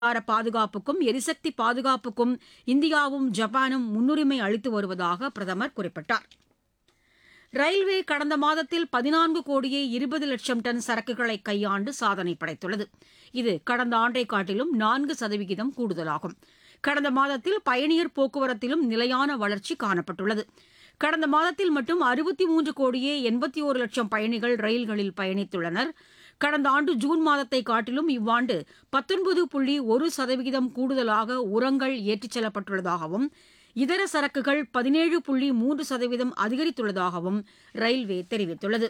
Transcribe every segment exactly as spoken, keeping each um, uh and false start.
பொருளாதார பாதுகாப்புக்கும் எரிசக்தி பாதுகாப்புக்கும் இந்தியாவும் ஜப்பானும் முன்னுரிமை அளித்து வருவதாக பிரதமர் குறிப்பிட்டார். ரயில்வே கடந்த மாதத்தில் பதினான்கு கோடியே இருபது லட்சம் டன் சரக்குகளை கையாண்டு சாதனை படைத்துள்ளது. இது கடந்த ஆண்டை காட்டிலும் நான்கு சதவீதம் கூடுதலாகும். கடந்த மாதத்தில் பயணியர் போக்குவரத்திலும் நிலையான வளர்ச்சி காணப்பட்டுள்ளது. கடந்த மாதத்தில் மட்டும் அறுபத்தி மூன்று கோடியே எண்பத்தி ஒரு லட்சம் பயணிகள் ரயில்களில் பயணித்துள்ளனர். கடந்த ஆண்டு ஜூன் மாதத்தை காட்டிலும் இவ்வாண்டு பத்தொன்பது புள்ளி ஒரு சதவீதம் கூடுதலாக உரங்கள் ஏற்றிச் செல்லப்பட்டுள்ளதாகவும் இதர சரக்குகள் பதினேழு புள்ளி மூன்று சதவீதம் அதிகரித்துள்ளதாகவும் ரயில்வே தெரிவித்துள்ளது.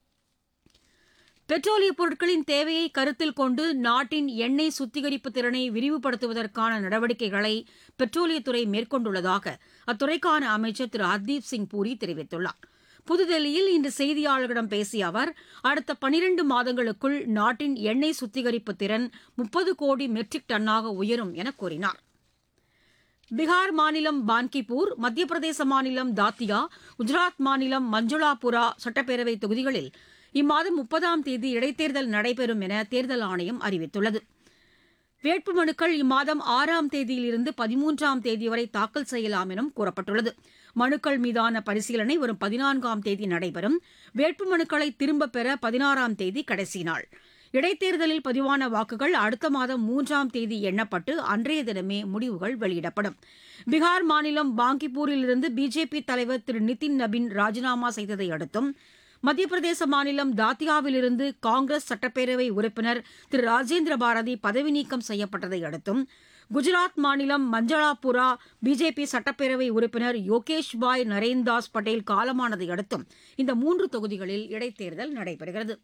பெட்ரோலியப் பொருட்களின் தேவையை கருத்தில் கொண்டு நாட்டின் எண்ணெய் சுத்திகரிப்பு திறனை விரிவுபடுத்துவதற்கான நடவடிக்கைகளை பெட்ரோலியத்துறை மேற்கொண்டுள்ளதாக அத்துறைக்கான அமைச்சர் திரு ஹர்தீப் சிங் பூரி தெரிவித்துள்ளார். புதுதில்லியில் இன்று செய்தியாளர்களிடம் பேசிய அவர், அடுத்த பனிரண்டு மாதங்களுக்குள் நாட்டின் எண்ணெய் சுத்திகரிப்பு திறன் முப்பது கோடி மெட்ரிக் டன்னாக உயரும் என கூறினார். பீகார் மாநிலம் பான்கிபூர், மத்திய பிரதேச மாநிலம் தாத்தியா, குஜராத் மாநிலம் மஞ்சுளாபுரா சட்டப்பேரவை தொகுதிகளில் இம்மாதம் முப்பதாம் தேதி இடைத்தேர்தல் நடைபெறும் என தேர்தல் ஆணையம் அறிவித்துள்ளது. வேட்புமனுக்கள் இம்மாதம் ஆறாம் தேதியிலிருந்து பதிமூன்றாம் தேதி வரை தாக்கல் செய்யலாம் எனவும் கூறப்பட்டுள்ளது. மனுக்கள் மீதான பரிசீலனை வரும் பதினான்காம் தேதி நடைபெறும். வேட்புமனுக்களை திரும்பப் பெற பதினாறாம் தேதி கடைசி நாள். இடைத்தேர்தலில் பதிவான வாக்குகள் அடுத்த மாதம் மூன்றாம் தேதி எண்ணப்பட்டு அன்றைய தினமே முடிவுகள் வெளியிடப்படும். பீகார் மாநிலம் பாங்கிப்பூரிலிருந்து பிஜேபி தலைவர் திரு நிதின் நபின் ராஜினாமா செய்ததை அடுத்தும், மத்திய பிரதேச மாநிலம் தாத்தியாவிலிருந்து காங்கிரஸ் சட்டப்பேரவை உறுப்பினர் திரு ராஜேந்திர பாரதி பதவி நீக்கம் செய்யப்பட்டதை அடுத்தும், குஜராத் மாநிலம் மஞ்சளாபுரா பிஜேபி சட்டப்பேரவை உறுப்பினர் யோகேஷ் பாய் நரேன்தாஸ் பட்டேல் காலமானதை அடுத்தும் இந்த மூன்று தொகுதிகளில் இடைத்தேர்தல் நடைபெறுகிறது.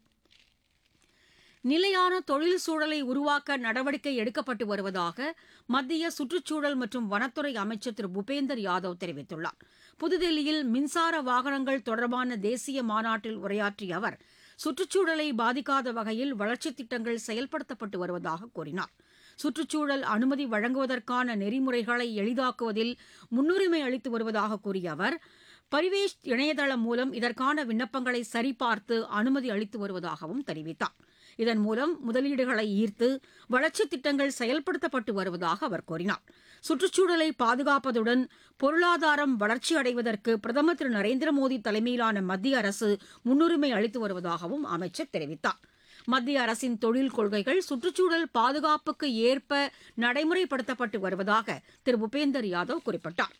நிலையான தொழில் சூழலை உருவாக்க நடவடிக்கை எடுக்கப்பட்டு வருவதாக மத்திய சுற்றுச்சூழல் மற்றும் வனத்துறை அமைச்சர் திரு பூபேந்தர் யாதவ் தெரிவித்துள்ளார். புதுதில்லியில் மின்சார வாகனங்கள் தொடர்பான தேசிய மாநாட்டில் உரையாற்றிய அவர், சுற்றுச்சூழலை பாதிக்காத வகையில் வளர்ச்சித் திட்டங்கள் செயல்படுத்தப்பட்டு வருவதாக கூறினார். சுற்றுச்சூழல் அனுமதி வழங்குவதற்கான நெறிமுறைகளை எளிதாக்குவதில் முன்னுரிமை அளித்து வருவதாக கூறிய அவர், பரிவேஷ் இணையதளம் மூலம் இதற்கான விண்ணப்பங்களை சரிபார்த்து அனுமதி அளித்து வருவதாகவும் தெரிவித்தார். இதன் மூலம் முதலீடுகளை ஈர்த்து வளர்ச்சித் திட்டங்கள் செயல்படுத்தப்பட்டு வருவதாக அவர் கூறினார். சுற்றுச்சூழலை பாதுகாப்பதுடன் பொருளாதாரம் வளர்ச்சி அடைவதற்கு பிரதமர் திரு நரேந்திர மோடி தலைமையிலான மத்திய அரசு முன்னுரிமை அளித்து வருவதாகவும் அமைச்சர் தெரிவித்தார். மத்திய அரசின் தொழில் கொள்கைகள் சுற்றுச்சூழல் பாதுகாப்புக்கு ஏற்ப நடைமுறைப்படுத்தப்பட்டு வருவதாக திரு பூபேந்தர் யாதவ் குறிப்பிட்டார்.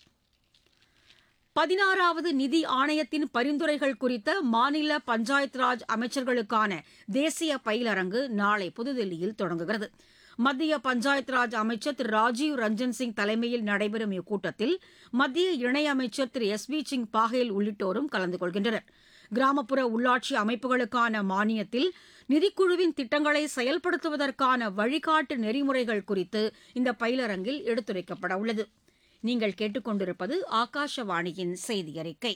பதினாறாவது நிதி ஆணையத்தின் பரிந்துரைகள் குறித்த மாநில பஞ்சாயத் ராஜ் அமைச்சர்களுக்கான தேசிய பயிலரங்கு நாளை புதுதில்லியில் தொடங்குகிறது. மத்திய பஞ்சாயத் ராஜ் அமைச்சர் திரு ராஜீவ் ரஞ்சன் சிங் தலைமையில் நடைபெறும் இக்கூட்டத்தில் மத்திய இணையமைச்சர் திரு எஸ் பி சிங் பாஹேல் உள்ளிட்டோரும் கலந்து கொள்கின்றனர். கிராமப்புற உள்ளாட்சி அமைப்புகளுக்கான மானியத்தில் நிதிக்குழுவின் திட்டங்களை செயல்படுத்துவதற்கான வழிகாட்டு நெறிமுறைகள் குறித்து இந்த பயிலரங்கில் எடுத்துரைக்கப்பட உள்ளது. நீங்கள் கேட்டுக்கொண்டிருப்பது ஆகாஷவாணியின் செய்தி அறிக்கை.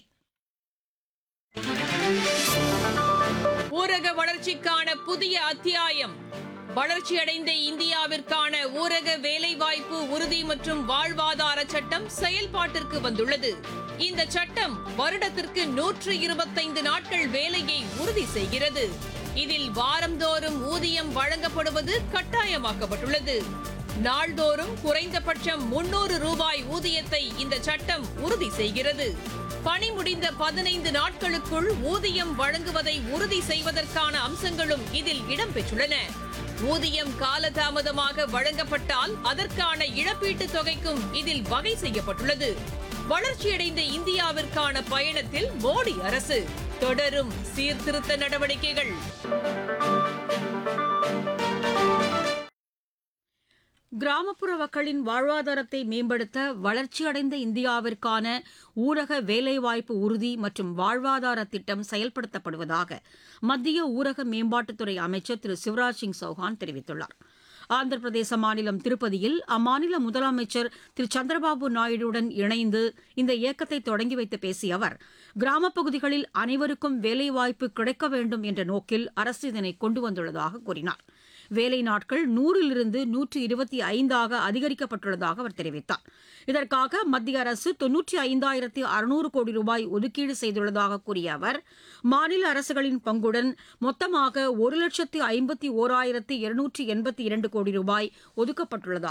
ஊரக வளர்ச்சிக்கான புதிய அத்தியாயம். வளர்ச்சியடைந்த இந்தியாவிற்கான ஊரக வேலைவாய்ப்பு உறுதி மற்றும் வாழ்வாதார சட்டம் செயல்பாட்டிற்கு வந்துள்ளது. இந்த சட்டம் வருடத்திற்கு நூற்று இருபத்தைந்து நாட்கள் வேலையை உறுதி செய்கிறது. இதில் வாரந்தோறும் ஊதியம் வழங்கப்படுவது கட்டாயமாக்கப்பட்டுள்ளது. நாள்தோறும் குறைந்தபட்சம் முன்னூறு ரூபாய் ஊதியத்தை இந்த சட்டம் உறுதி செய்கிறது. பணி முடிந்த பதினைந்து நாட்களுக்குள் ஊதியம் வழங்குவதை உறுதி செய்வதற்கான அம்சங்களும் இதில் இடம்பெற்றுள்ளன. ஊதியம் காலதாமதமாக வழங்கப்பட்டால் அதற்கான இழப்பீட்டுத் தொகைக்கும் இதில் வகை செய்யப்பட்டுள்ளது. வளர்ச்சியடைந்த இந்தியாவிற்கான பயணத்தில் மோடி அரசு தொடரும் சீர்திருத்த நடவடிக்கைகள். கிராமப்புற மக்களின் வாழ்வாதாரத்தை மேம்படுத்த வளர்ச்சியடைந்த இந்தியாவிற்கான ஊரக வேலைவாய்ப்பு உறுதி மற்றும் வாழ்வாதார திட்டம் செயல்படுத்தப்படுவதாக மத்திய ஊரக மேம்பாட்டுத்துறை அமைச்சர் திரு சிவராஜ் சிங் சௌஹான் தெரிவித்துள்ளார். ஆந்திர பிரதேச மாநிலம் திருப்பதியில் அம்மாநில முதலமைச்சர் திரு சந்திரபாபு நாயுடுவுடன் இணைந்து இந்த இயக்கத்தை தொடங்கி வைத்து பேசிய அவர், கிராமப்பகுதிகளில் அனைவருக்கும் வேலைவாய்ப்பு கிடைக்க வேண்டும் என்ற நோக்கில் அரசு இதனை கொண்டு வந்துள்ளதாக கூறினார். வேலை நாட்கள் நூறிலிருந்து நூற்று இருபத்தி ஐந்தாக அதிகரிக்கப்பட்டுள்ளதாக அவர் தெரிவித்தார். இதற்காக மத்திய அரசு தொன்னூற்றி ஐந்தாயிரத்தி அறுநூறு கோடி ரூபாய் ஒதுக்கீடு செய்துள்ளதாக கூறிய அவர், மாநில அரசுகளின் பங்குடன் மொத்தமாக ஒரு லட்சத்து ஐம்பத்தி ஓராயிரத்து இருநூற்றி எண்பத்தி இரண்டு கோடி ரூபாய் ஒதுக்கப்பட்டுள்ளதாக